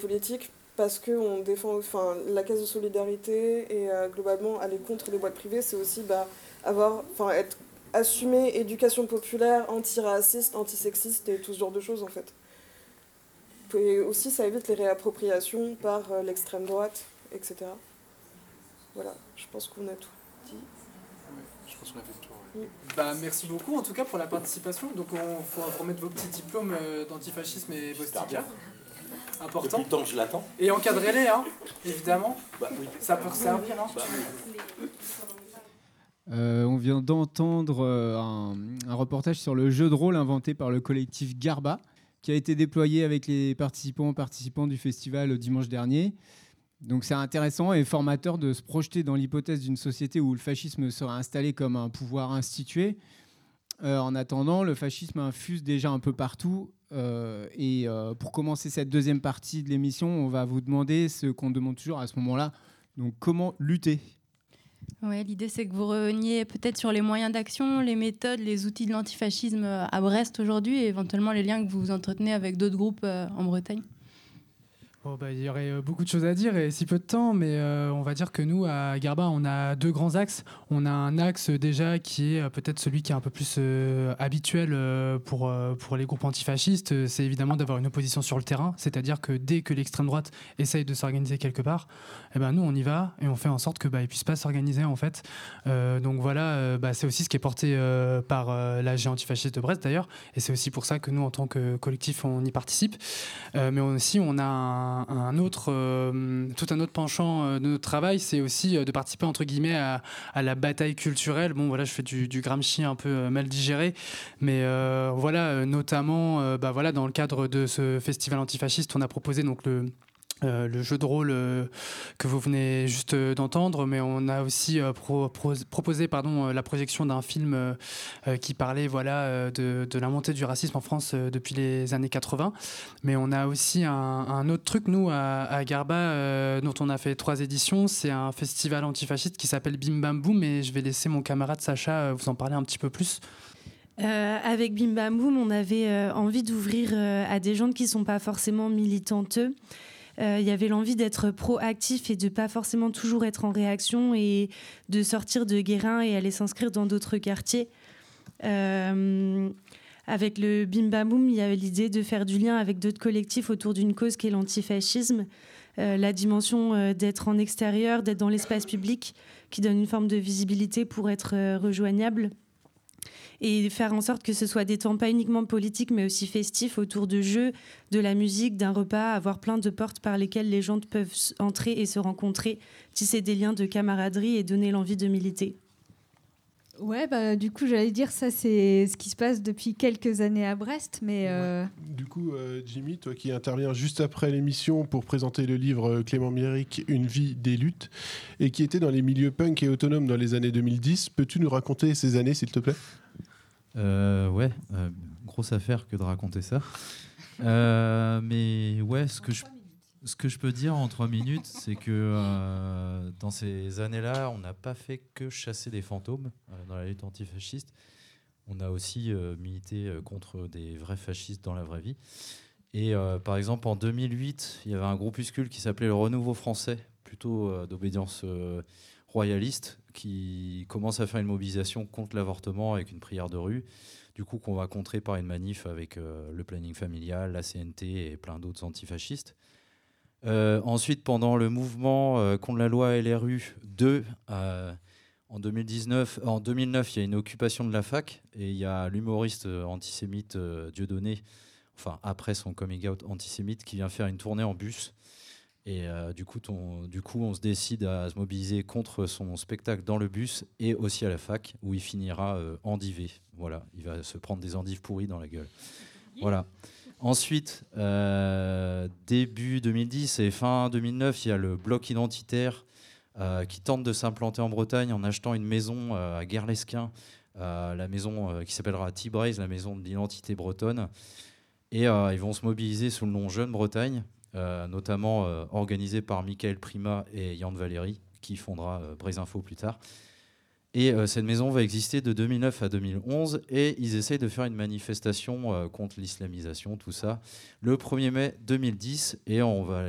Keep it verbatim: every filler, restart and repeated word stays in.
politique parce qu'on défend enfin, la caisse de solidarité et euh, globalement aller contre les boîtes privées, c'est aussi bah, avoir, enfin, être assumé éducation populaire, antiraciste, antisexiste et tout ce genre de choses en fait. Et aussi ça évite les réappropriations par euh, l'extrême droite, et cetera. Voilà, je pense qu'on a tout dit. Ouais, je pense qu'on a fait le tour. Ouais. Oui. Bah, merci beaucoup en tout cas pour la participation. Donc on faut remettre vos petits diplômes euh, d'antifascisme et vos stickers. Important. Depuis le temps que je l'attends. Et encadrez-les, hein, évidemment. Bah oui. Ça peut servir. Hein. Bah, oui. Euh, on vient d'entendre euh, un, un reportage sur le jeu de rôle inventé par le collectif Garba, qui a été déployé avec les participants participants du festival dimanche dernier. Donc c'est intéressant et formateur de se projeter dans l'hypothèse d'une société où le fascisme serait installé comme un pouvoir institué. Euh, en attendant, le fascisme infuse déjà un peu partout. Euh, et euh, pour commencer cette deuxième partie de l'émission, on va vous demander ce qu'on demande toujours à ce moment-là. Donc comment lutter ? Ouais, l'idée, c'est que vous reveniez peut-être sur les moyens d'action, les méthodes, les outils de l'antifascisme à Brest aujourd'hui et éventuellement les liens que vous entretenez avec d'autres groupes en Bretagne. Bon, bah, il y aurait beaucoup de choses à dire et si peu de temps, mais euh, on va dire que nous, à Garba, on a deux grands axes. On a un axe déjà qui est peut-être celui qui est un peu plus euh, habituel euh, pour, euh, pour les groupes antifascistes. C'est évidemment d'avoir une opposition sur le terrain, c'est-à-dire que dès que l'extrême droite essaye de s'organiser quelque part, eh ben, nous, on y va et on fait en sorte qu'ils bah, ne puissent pas s'organiser, en fait. Euh, donc voilà, euh, bah, c'est aussi ce qui est porté euh, par euh, l'A G antifasciste de Brest, d'ailleurs, et c'est aussi pour ça que nous, en tant que collectif, on y participe. Euh, mais on, aussi, on a un Un autre, euh, tout un autre penchant euh, de notre travail, c'est aussi euh, de participer entre guillemets à, à la bataille culturelle. Bon, voilà, je fais du, du Gramsci un peu euh, mal digéré, mais euh, voilà, euh, notamment, euh, bah, voilà, dans le cadre de ce festival antifasciste, on a proposé donc le Euh, le jeu de rôle euh, que vous venez juste euh, d'entendre, mais on a aussi euh, pro, pro, proposé pardon, euh, la projection d'un film euh, euh, qui parlait voilà, euh, de, de la montée du racisme en France euh, depuis les années quatre-vingts. Mais on a aussi un, un autre truc, nous, à, à Garba, euh, dont on a fait trois éditions. C'est un festival antifasciste qui s'appelle Bim Bam Boum, et je vais laisser mon camarade Sacha euh, vous en parler un petit peu plus. Euh, avec Bim Bam Boum, on avait euh, envie d'ouvrir euh, à des gens qui ne sont pas forcément militanteux. Il euh, y avait l'envie d'être proactif et de ne pas forcément toujours être en réaction et de sortir de Guérin et aller s'inscrire dans d'autres quartiers. Euh, avec le Bim Bam Boum, il y avait l'idée de faire du lien avec d'autres collectifs autour d'une cause qui est l'antifascisme. Euh, la dimension euh, d'être en extérieur, d'être dans l'espace public, qui donne une forme de visibilité pour être euh, rejoignable. Et faire en sorte que ce soit des temps pas uniquement politiques, mais aussi festifs, autour de jeux, de la musique, d'un repas, avoir plein de portes par lesquelles les gens peuvent entrer et se rencontrer, tisser des liens de camaraderie et donner l'envie de militer. Ouais, bah, du coup, j'allais dire, ça, c'est ce qui se passe depuis quelques années à Brest, mais... Euh... Ouais. Du coup, euh, Jimmy, toi qui interviens juste après l'émission pour présenter le livre Clément Miéric, Une vie, des luttes, et qui était dans les milieux punk et autonomes dans les années deux mille dix, peux-tu nous raconter ces années, s'il te plaît ? Euh, ouais, euh, grosse affaire que de raconter ça. Euh, mais ouais, ce que je, ce que je peux dire en trois minutes, c'est que euh, dans ces années-là, on n'a pas fait que chasser des fantômes euh, dans la lutte antifasciste. On a aussi euh, milité euh, contre des vrais fascistes dans la vraie vie. Et euh, par exemple, en deux mille huit, il y avait un groupuscule qui s'appelait le Renouveau Français, plutôt euh, d'obédience euh, royaliste, qui commence à faire une mobilisation contre l'avortement avec une prière de rue, du coup qu'on va contrer par une manif avec euh, le planning familial, la C N T et plein d'autres antifascistes. Euh, ensuite, pendant le mouvement euh, contre la loi L R U deux, euh, en, deux mille dix-neuf, en deux mille neuf, il y a une occupation de la fac et il y a l'humoriste euh, antisémite euh, Dieudonné, enfin après son coming out antisémite, qui vient faire une tournée en bus. Et euh, du, coup, ton, du coup, on se décide à se mobiliser contre son spectacle dans le bus et aussi à la fac, où il finira euh, endivé. Voilà, il va se prendre des endives pourries dans la gueule. Voilà. Ensuite, euh, début deux mille dix et fin deux mille neuf, il y a le bloc identitaire euh, qui tente de s'implanter en Bretagne en achetant une maison euh, à Guerlesquin, euh, la maison euh, qui s'appellera T-Braze, la maison de l'identité bretonne. Et euh, ils vont se mobiliser sous le nom Jeune Bretagne. Euh, notamment euh, organisé par Michael Prima et Yann Valéry, qui fondera euh, Braise Info plus tard. Et euh, cette maison va exister de deux mille neuf à deux mille onze, et ils essayent de faire une manifestation euh, contre l'islamisation, tout ça, le premier mai deux mille dix, et on va